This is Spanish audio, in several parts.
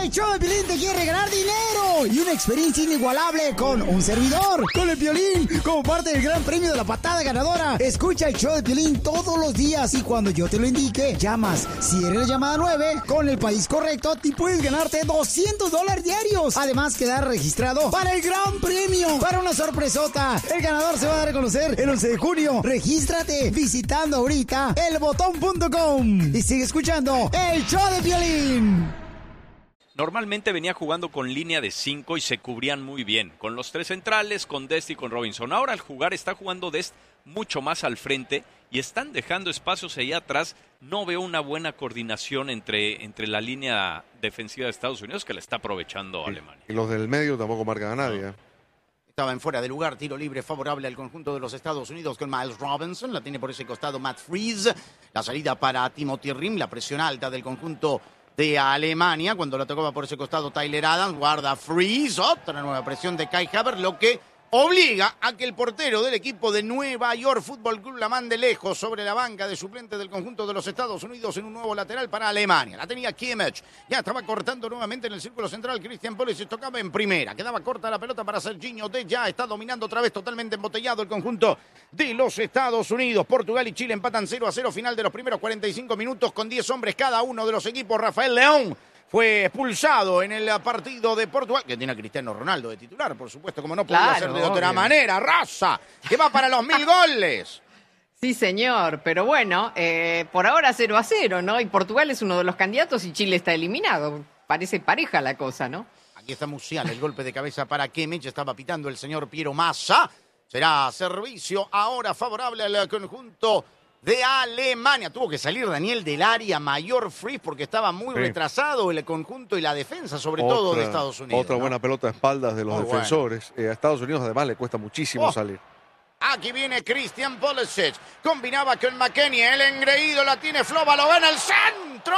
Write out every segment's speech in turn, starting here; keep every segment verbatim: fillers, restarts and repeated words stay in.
El show de Piolín te quiere ganar dinero y una experiencia inigualable con un servidor, con el Piolín, como parte del gran premio de la patada ganadora. Escucha el show de Piolín todos los días y cuando yo te lo indique, llamas. Si eres la llamada nueve, con el país correcto, te puedes ganarte doscientos dólares diarios. Además, quedar registrado para el gran premio, para una sorpresota. El ganador se va a dar a conocer el once de junio. Regístrate visitando ahorita el botón punto com y sigue escuchando el show de Piolín. Normalmente venía jugando con línea de cinco y se cubrían muy bien, con los tres centrales, con Dest y con Robinson. Ahora al jugar está jugando Dest mucho más al frente y están dejando espacios allá atrás. No veo una buena coordinación entre, entre la línea defensiva de Estados Unidos que la está aprovechando y, Alemania. Y los del medio tampoco marcan a nadie. No. Estaba en fuera de lugar, tiro libre favorable al conjunto de los Estados Unidos con Miles Robinson. La tiene por ese costado Matt Freese. La salida para Timothy Rim, la presión alta del conjunto de Alemania. Cuando la tocaba por ese costado Tyler Adams, guarda Freese. Otra nueva presión de Kai Havertz, lo que obliga a que el portero del equipo de Nueva York Fútbol Club la mande lejos sobre la banca de suplente del conjunto de los Estados Unidos en un nuevo lateral para Alemania. La tenía Kimmich, ya estaba cortando nuevamente en el círculo central. Christian Pulisic tocaba en primera, quedaba corta la pelota para Serginho Dest, ya está dominando otra vez totalmente embotellado el conjunto de los Estados Unidos. Portugal y Chile empatan cero a cero, final de los primeros cuarenta y cinco minutos con diez hombres cada uno de los equipos. Rafael León fue expulsado en el partido de Portugal, que tiene a Cristiano Ronaldo de titular, por supuesto, como no podía Claro, ser de otra obvio. manera. Raza, que va para los mil goles. Sí, señor, pero bueno, eh, por ahora cero a cero, ¿no? Y Portugal es uno de los candidatos y Chile está eliminado. Parece pareja la cosa, ¿no? Aquí está Musial, el golpe de cabeza para Kimmich, estaba pitando el señor Piero Massa. Será servicio ahora favorable al conjunto de Alemania. Tuvo que salir Daniel del área mayor Freeze porque estaba muy sí. retrasado el conjunto y la defensa, sobre otra, todo de Estados Unidos. Otra ¿no? buena pelota de espaldas de los Muy defensores. Bueno. Eh, a Estados Unidos además le cuesta muchísimo Oh. salir. Aquí viene Christian Pulisic. Combinaba con McKennie. El engreído la tiene Flova. Lo gana el centro.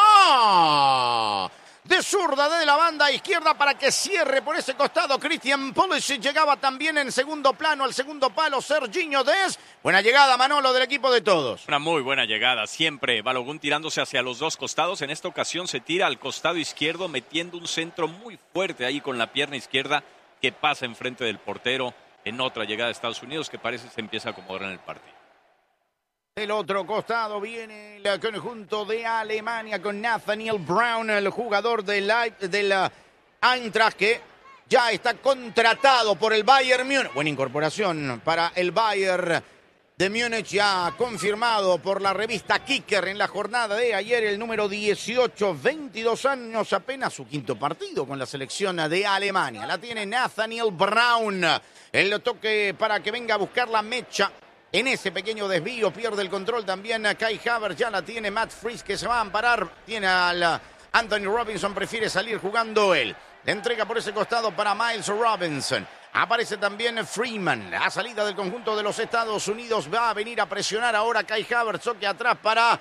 De zurda desde la banda izquierda para que cierre por ese costado Christian Pulisic. Llegaba también en segundo plano al segundo palo Serginho Dest. Buena llegada, Manolo, del equipo de todos. Una muy buena llegada, siempre Balogun tirándose hacia los dos costados. En esta ocasión se tira al costado izquierdo metiendo un centro muy fuerte ahí con la pierna izquierda que pasa enfrente del portero. En otra llegada de Estados Unidos que parece se empieza a acomodar en el partido. Del otro costado viene el conjunto de Alemania con Nathaniel Brown, el jugador de la, de la Eintracht, que ya está contratado por el Bayern Múnich. Buena incorporación para el Bayern de Múnich, ya confirmado por la revista Kicker en la jornada de ayer, el número dieciocho, veintidós años apenas, su quinto partido con la selección de Alemania. La tiene Nathaniel Brown, el toque para que venga a buscar la mecha. En ese pequeño desvío pierde el control también Kai Havertz, ya la tiene Matt Freese que se va a amparar, tiene al Anthony Robinson, prefiere salir jugando él. Le entrega por ese costado para Miles Robinson. Aparece también Freeman, la salida del conjunto de los Estados Unidos va a venir a presionar ahora Kai Havertz, toque atrás para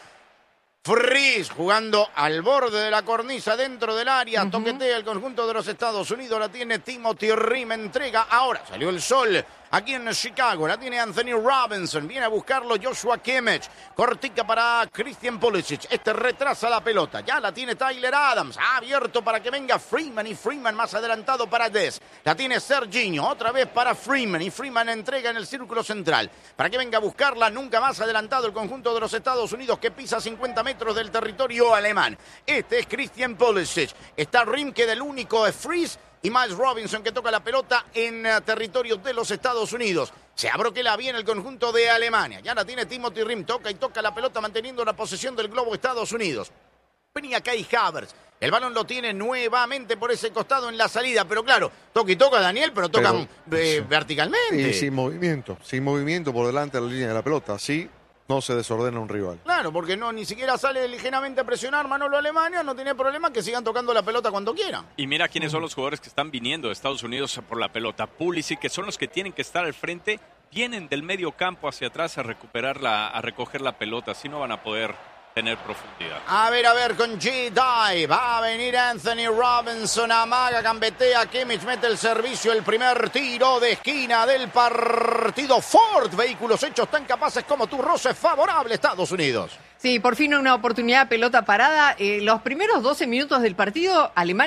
Freese, jugando al borde de la cornisa dentro del área, uh-huh. Toquetea el conjunto de los Estados Unidos, la tiene Timothy Rim, entrega ahora, salió el sol aquí en Chicago, la tiene Anthony Robinson, viene a buscarlo Joshua Kimmich, cortica para Christian Pulisic, este retrasa la pelota, ya la tiene Tyler Adams, ha abierto para que venga Freeman y Freeman más adelantado para Dest, la tiene Serginho, otra vez para Freeman y Freeman entrega en el círculo central, para que venga a buscarla, nunca más adelantado el conjunto de los Estados Unidos que pisa cincuenta metros del territorio alemán. Este es Christian Pulisic, está Rim que del único es Freeze y Miles Robinson que toca la pelota en uh, territorio de los Estados Unidos. Se abroquela bien el conjunto de Alemania. Ya la tiene Timothy Rim, toca y toca la pelota manteniendo la posesión del globo Estados Unidos. Venía Kai Havertz. El balón lo tiene nuevamente por ese costado en la salida, pero claro, toca y toca Daniel, pero tocan pero, eh, sí. verticalmente. Y sin movimiento, sin movimiento por delante de la línea de la pelota, así no se desordena un rival. Claro, porque no ni siquiera sale ligeramente a presionar Manolo Alemania, no tiene problema que sigan tocando la pelota cuando quieran. Y mira quiénes son los jugadores que están viniendo de Estados Unidos por la pelota. Pulisic, que son los que tienen que estar al frente, vienen del medio campo hacia atrás a recuperar la, a recoger la pelota, así no van a poder tener profundidad. A ver, a ver, con G-Dive va a venir Anthony Robinson, amaga, gambetea, Kimmich mete el servicio, el primer tiro de esquina del partido. Ford, vehículos hechos tan capaces como tu, roce favorable Estados Unidos. Sí, por fin una oportunidad, pelota parada. Eh, los primeros doce minutos del partido, Alemania